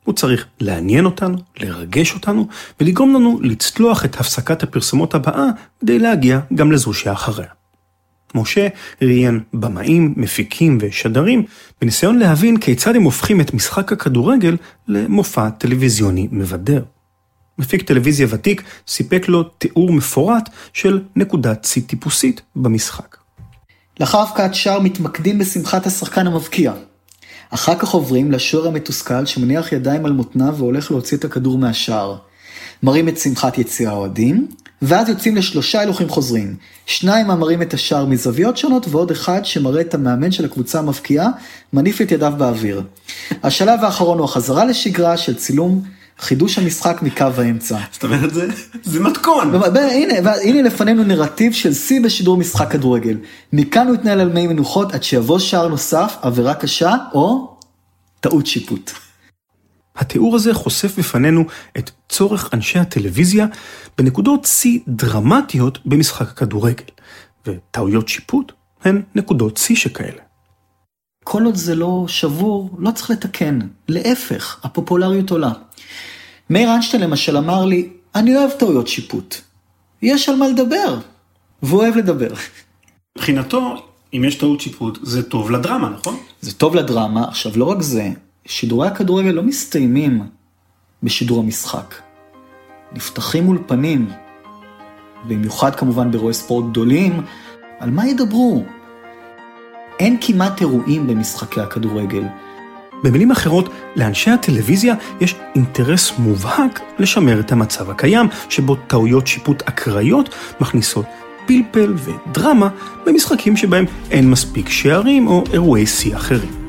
הוא צריך לעניין אותנו, לרגש אותנו, ולגרום לנו לצלוח את הפסקת הפרסומות הבאה, כדי להגיע גם לזו שאחריה. משה ראיין במאים, מפיקים ושדרים, בניסיון להבין כיצד הם הופכים את משחק הכדורגל למופע טלוויזיוני מבדר. מפיק טלוויזיה ותיק סיפק לו תיאור מפורט של נקודת צי טיפוסית במשחק. לאחר הבקעת שער מתמקדים בשמחת השחקן המבקיע. אחר כך עוברים לשוער המתוסכל שמניח ידיים על מותניו והולך להוציא את הכדור מהשער. מראים את שמחת יציאה האוהדים, ואז יוצאים לשלושה הילוכים חוזרים. 2 מראים את השער מזוויות שונות, ועוד אחד שמראה את המאמן של הקבוצה המבקיעה, מניף את ידיו באוויר. השלב האחרון הוא החזרה לשגרה של צילום חידוש המשחק מקו האמצע. זאת אומרת, זה מתכון. הנה לפנינו נרטיב של שיא בשידור משחק כדורגל. מכאן הוא יתנהל על מי מנוחות עד שיבוא שער נוסף, עבירה קשה או טעות שיפוט. התיאור הזה חושף בפנינו את צורך אנשי הטלוויזיה בנקודות שיא דרמטיות במשחק הכדורגל, וטעויות שיפוט הן נקודות שיא שכאלה. כל עוד זה לא שבור, לא צריך לתקן. להפך, הפופולריות עולה. מאיר איינשטיין למשל אמר לי, אני אוהב טעויות שיפוט. יש על מה לדבר, והוא אוהב לדבר. מבחינתו, אם יש טעות שיפוט, זה טוב לדרמה, נכון? זה טוב לדרמה. עכשיו, לא רק זה, שידורי הכדורגל לא מסתיימים בשידור המשחק. נפתחים אולפנים, במיוחד כמובן ברואי ספורט גדולים, על מה ידברו? אין כמעט אירועים במשחקי הכדורגל. במילים אחרות, לאנשי הטלוויזיה יש אינטרס מובהק לשמר את המצב הקיים, שבו טעויות שיפוט אקראיות מכניסות פלפל ודרמה במשחקים שבהם אין מספיק שערים או אירועי שיא אחרים.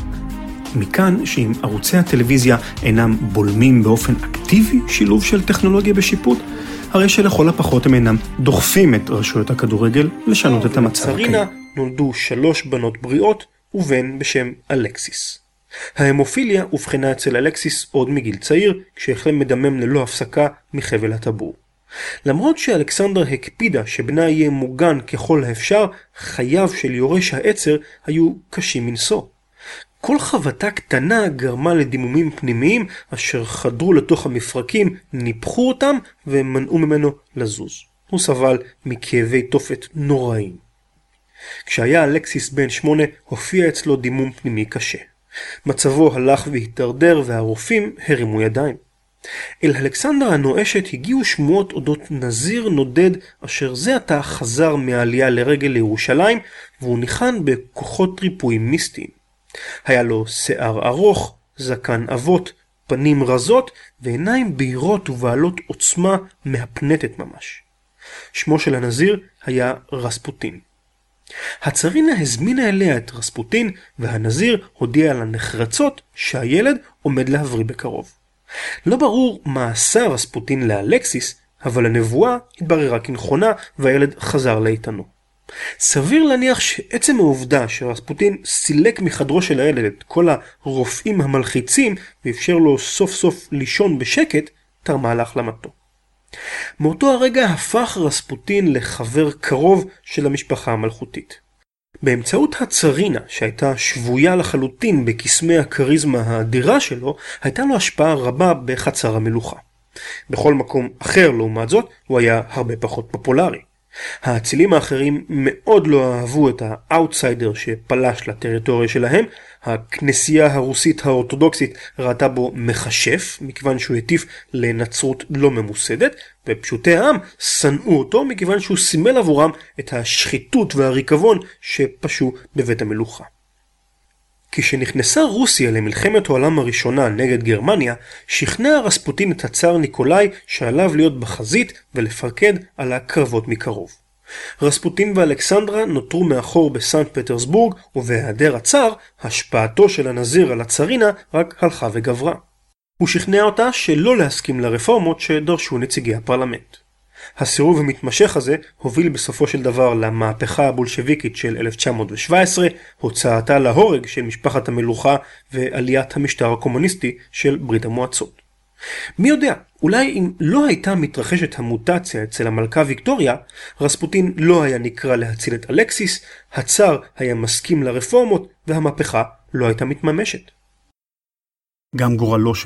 מכאן שאם ערוצי הטלוויזיה אינם בולמים באופן אקטיבי שילוב של טכנולוגיה בשיפוט, הרי שלכל הפחות הם אינם דוחפים את רשויות הכדורגל לשנות את המצב הקיים. לצרינה נולדו 3 בנות בריאות ובן בשם אלכסיס. ההמופיליה הובחנה אצל אלכסיס עוד מגיל צעיר, כשהחל מדמם ללא הפסקה מחבל הטבור. למרות שאלכסנדר הקפידה שבנה יהיה מוגן ככל האפשר, חייו של יורש העצר היו קשים מנשוא. כל חבטה קטנה גרמה לדימומים פנימיים אשר חדרו לתוך המפרקים, ניפחו אותם ומנעו ממנו לזוז. הוא סבל מכאבי תופת נוראים. כשהיה אלכסיס בן 8 הופיע אצלו דימום פנימי קשה. מצבו הלך והתדרדר והרופאים הרימו ידיים. אל אלכסנדר הנואשת הגיעו שמועות אודות נזיר נודד אשר זה עתה חזר מהעלייה לרגל לירושלים, והוא ניחן בכוחות ריפוי מיסטיים. היה לו שיער ארוך, זקן אבות, פנים רזות ועיניים בהירות ובעלות עוצמה מהפנטת ממש. שמו של הנזיר היה רספוטין. הצרינה הזמינה אליה את רספוטין, והנזיר הודיע לה נחרצות שהילד עומד להבריא בקרוב. לא ברור מה עשה רספוטין לאלכסיס, אבל הנבואה התבררה כנכונה והילד חזר לאיתנו. סביר להניח שעצם העובדה שרספוטין סילק מחדרו של הילד את כל הרופאים המלחיצים ואפשר לו סוף סוף לישון בשקט, תרמה להחלמתו. מאותו הרגע הפך רספוטין לחבר קרוב של המשפחה המלכותית. באמצעות הצרינה, שהייתה שבויה לחלוטין בקסמי הקריזמה האדירה שלו, הייתה לו השפעה רבה בחצר המלוכה. בכל מקום אחר לעומת זאת, הוא היה הרבה פחות פופולרי. האצילים האחרים מאוד לא אהבו את האוטסיידר שפלש לטריטוריה שלהם. הכנסייה הרוסית האורתודוקסית ראתה בו מחשף, מכיוון שהוא הטיף לנצרות לא ממוסדת, ופשוטי העם שנאו אותו מכיוון שהוא סימל עבורם את השחיתות והריקבון שפשו בבית המלוכה. כשנכנסה רוסיה למלחמת העולם הראשונה נגד גרמניה, שכנע רספוטין את הצאר ניקולאי שעליו להיות בחזית ולפרקד על הקרבות מקרוב. רספוטין ואלכסנדרה נותרו מאחור בסנט פטרסבורג, ובהיעדר הצאר, השפעתו של הנזיר על הצרינה רק הלכה וגברה. הוא שכנע אותה שלא להסכים לרפורמות שדרשו נציגי הפרלמנט. הסירוב המתמשך הזה הוביל בסופו של דבר למהפכה הבולשביקית של 1917, הוצאתה להורג של משפחת המלוכה ועליית המשטר הקומוניסטי של ברית המועצות. מי יודע, אולי אם לא הייתה מתרחשת המוטציה אצל המלכה ויקטוריה, רספוטין לא היה נקרא להציל את אלכסיס, הצאר היה מסכים לרפורמות והמהפכה לא הייתה מתממשת. גם גורלו של